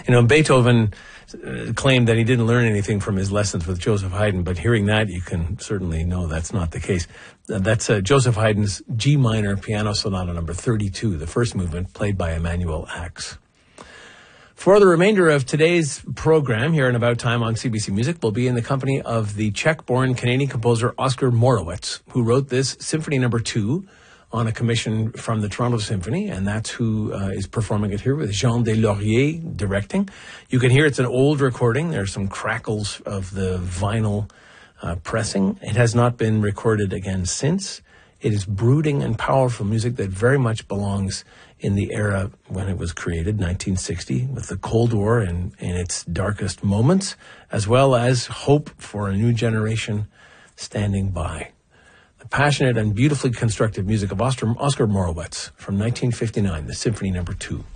Beethoven claimed that he didn't learn anything from his lessons with Joseph Haydn, but hearing that, you can certainly know that's not the case. That's Joseph Haydn's G minor piano sonata number 32, the first movement, played by Emanuel Ax. For the remainder of today's program here in About Time on CBC Music, we'll be in the company of the Czech-born Canadian composer Oskar Morawetz, who wrote this Symphony Number 2 on a commission from the Toronto Symphony, and that's who is performing it here with Jean Deslauriers directing. You can hear it's an old recording. There's some crackles of the vinyl pressing. It has not been recorded again since. It is brooding and powerful music that very much belongs in the era when it was created, 1960, with the Cold War in its darkest moments, as well as hope for a new generation standing by. The passionate and beautifully constructed music of Oskar Morawetz from 1959, the Symphony Number 2.